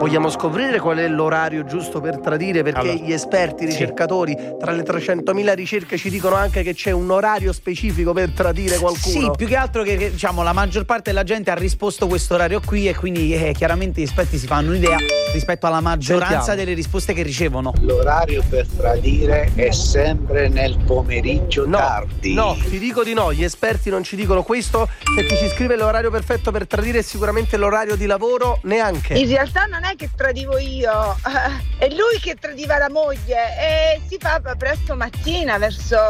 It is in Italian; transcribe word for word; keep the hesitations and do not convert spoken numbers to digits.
Vogliamo scoprire qual è l'orario giusto per tradire, perché Allora, gli esperti, i ricercatori, sì, tra le trecentomila ricerche ci dicono anche che c'è un orario specifico per tradire qualcuno. Sì, più che altro che, che diciamo la maggior parte della gente ha risposto questo orario qui e quindi eh, chiaramente gli esperti si fanno un'idea rispetto alla maggioranza Sentiamo. delle risposte che ricevono. L'orario per tradire è sempre nel pomeriggio No, tardi. no, ti dico di no, gli esperti non ci dicono questo. Se ti ci scrive l'orario perfetto per tradire è sicuramente l'orario di lavoro, neanche. In realtà non è che tradivo io, è lui che tradiva la moglie e si fa presto mattina, verso